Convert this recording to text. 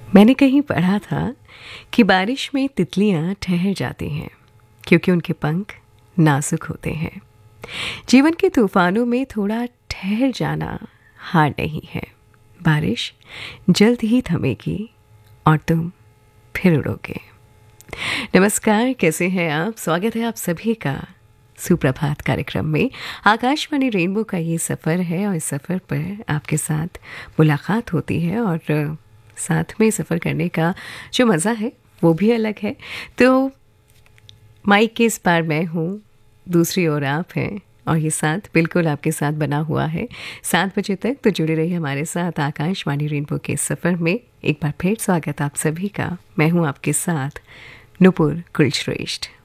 मैंने कहीं पढ़ा था कि बारिश में तितलियां ठहर जाती हैं क्योंकि उनके पंख नाजुक होते हैं। जीवन के तूफानों में थोड़ा ठहर जाना हार नहीं है। बारिश जल्द ही थमेगी और तुम फिर उड़ोगे। नमस्कार, कैसे हैं आप? स्वागत है आप सभी का सुप्रभात कार्यक्रम में। आकाशवाणी रेनबो का ये सफ़र है और इस सफ़र पर आपके साथ मुलाकात होती है और साथ में सफ़र करने का जो मज़ा है वो भी अलग है। तो माइक के इस पार मैं हूँ, दूसरी ओर आप हैं और ये साथ बिल्कुल आपके साथ बना हुआ है 7 बजे तक। तो जुड़े रहिए हमारे साथ आकाशवाणी रेनबो के सफ़र में। एक बार फिर स्वागत आप सभी का। मैं हूँ आपके साथ नुपुर कुलश्रेष्ठ।